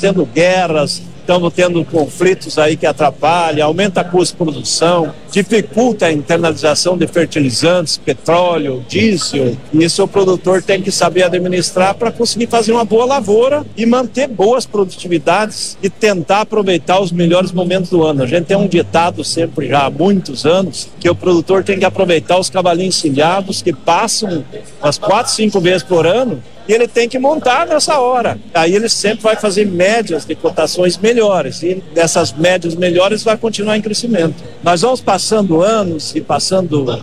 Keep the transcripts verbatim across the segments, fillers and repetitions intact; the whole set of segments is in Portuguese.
tendo guerras, estamos tendo conflitos aí que atrapalham, aumenta a custo de produção, dificulta a internalização de fertilizantes, petróleo, diesel. Isso o produtor tem que saber administrar para conseguir fazer uma boa lavoura e manter boas produtividades e tentar aproveitar os melhores momentos do ano. A gente tem um ditado sempre já há muitos anos que o produtor tem que aproveitar os cavalinhos cilhados que passam umas quatro, cinco vezes por ano, e ele tem que montar nessa hora. Aí ele sempre vai fazer médias de cotações melhores, e dessas médias melhores vai continuar em crescimento. Nós vamos passando anos e passando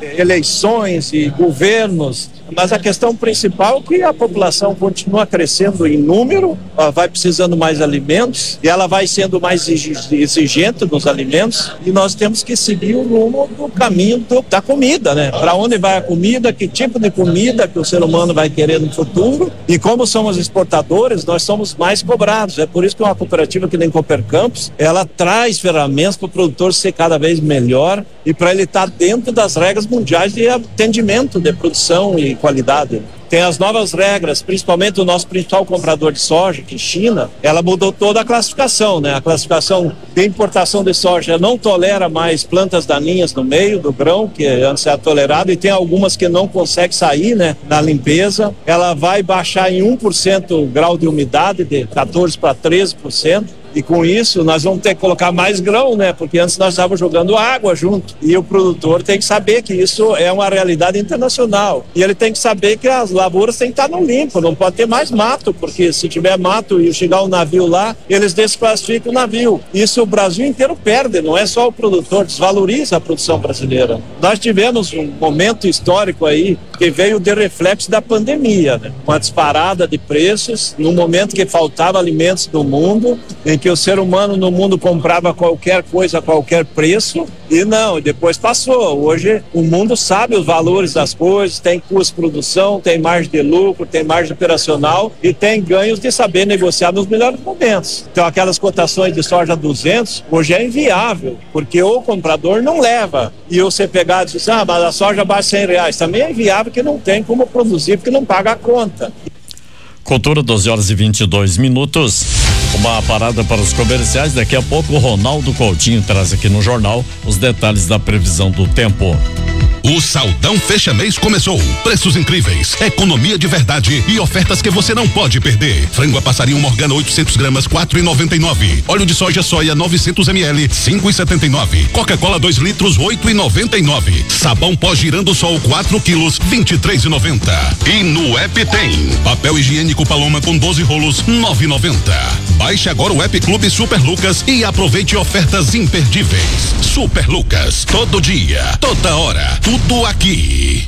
eleições e governos, mas a questão principal é que a população continua crescendo em número, vai precisando mais alimentos e ela vai sendo mais exigente nos alimentos, e nós temos que seguir o rumo do caminho do, da comida, né? Para onde vai a comida, que tipo de comida que o ser humano vai querer no futuro, e como somos exportadores, nós somos mais cobrados. É por isso que uma cooperativa que nem Cooper Campos, ela traz ferramentas para o produtor ser cada vez melhor e para ele estar dentro das regras mundiais de atendimento, de produção e qualidade. Tem as novas regras, principalmente o nosso principal comprador de soja, que é China, ela mudou toda a classificação, né? A classificação de importação de soja não tolera mais plantas daninhas no meio do grão, que antes era tolerado, e tem algumas que não conseguem sair, né, na limpeza. Ela vai baixar em um por cento o grau de umidade, de quatorze para treze por cento. E com isso nós vamos ter que colocar mais grão, né? Porque antes nós estávamos jogando água junto. E o produtor tem que saber que isso é uma realidade internacional. E ele tem que saber que as lavouras têm que estar no limpo, não pode ter mais mato, porque se tiver mato e chegar um navio lá, eles desclassificam o navio. Isso o Brasil inteiro perde, não é só o produtor, desvaloriza a produção brasileira. Nós tivemos um momento histórico aí que veio de reflexo da pandemia, né? Uma disparada de preços, no momento que faltava alimentos no mundo, em que o ser humano no mundo comprava qualquer coisa a qualquer preço, e não, e depois passou. Hoje o mundo sabe os valores das coisas, tem custo de produção, tem margem de lucro, tem margem operacional e tem ganhos de saber negociar nos melhores momentos. Então aquelas cotações de soja duzentos, hoje é inviável, porque o comprador não leva. E você pegar e dizer, ah, mas a soja bate cem reais, também é inviável, que não tem como produzir, porque não paga a conta. Cultura, doze horas e vinte e dois minutos. Uma parada para os comerciais. Daqui a pouco o Ronaldo Coutinho traz aqui no jornal os detalhes da previsão do tempo. O Saldão Fecha Mês começou. Preços incríveis, economia de verdade e ofertas que você não pode perder. Frango a passarinho Morgana oitocentos gramas, quatro e noventa e nove. Óleo de soja soia novecentos mililitros, cinco e setenta e nove. Coca-Cola dois litros, oito e noventa e nove. Sabão pó Girando Sol quatro quilos, vinte e três e noventa. E no app tem papel higiênico Paloma com doze rolos, nove e noventa. Baixe agora o app Clube Super Lucas e aproveite ofertas imperdíveis. Super Lucas, todo dia, toda hora, tudo aqui.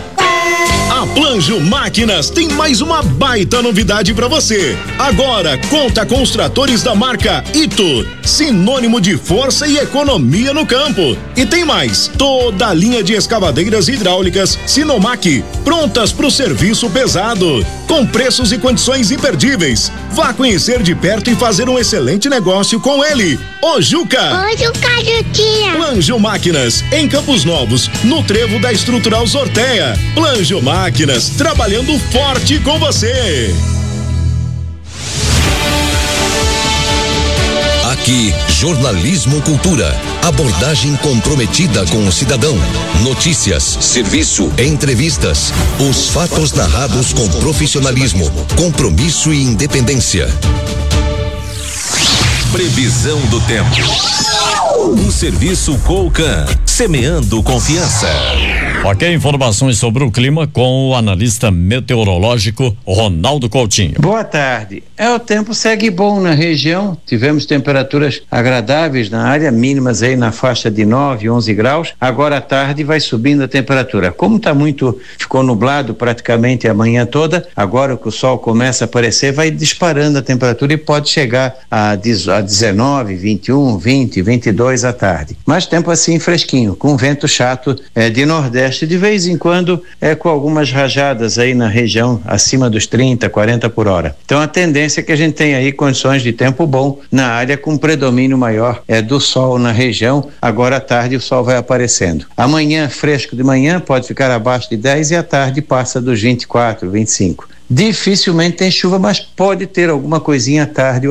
A Planjo Máquinas tem mais uma baita novidade para você. Agora conta com os tratores da marca Ito, sinônimo de força e economia no campo. E tem mais, toda a linha de escavadeiras hidráulicas Sinomac, prontas para o serviço pesado, com preços e condições imperdíveis. Vá conhecer de perto e fazer um excelente negócio com ele. Ô Juca! Ô Juca, Juquinha! Planjo Máquinas, em Campos Novos, no trevo da Estrutural Sorteia. Planjo Máquinas, trabalhando forte com você. Aqui, Jornalismo Cultura. Abordagem comprometida com o cidadão. Notícias, serviço, entrevistas. Os fatos narrados com profissionalismo, compromisso e independência. Previsão do tempo. Um serviço Colcan, semeando confiança. Ok, informações sobre o clima com o analista meteorológico Ronaldo Coutinho. Boa tarde. É, o tempo segue bom na região. Tivemos temperaturas agradáveis na área, mínimas aí na faixa de nove, onze graus. Agora à tarde vai subindo a temperatura. Como está muito, ficou nublado praticamente a manhã toda, agora que o sol começa a aparecer, vai disparando a temperatura e pode chegar a dezenove, vinte e um, vinte, vinte e dois à tarde. Mas tempo assim fresquinho, com vento chato é, de nordeste, de vez em quando é com algumas rajadas aí na região acima dos trinta, quarenta por hora. Então a tendência é que a gente tenha aí condições de tempo bom na área, com predomínio maior é do sol na região. Agora à tarde o sol vai aparecendo. Amanhã fresco de manhã, pode ficar abaixo de dez, e à tarde passa dos vinte e quatro, vinte e cinco. Dificilmente tem chuva, mas pode ter alguma coisinha à tarde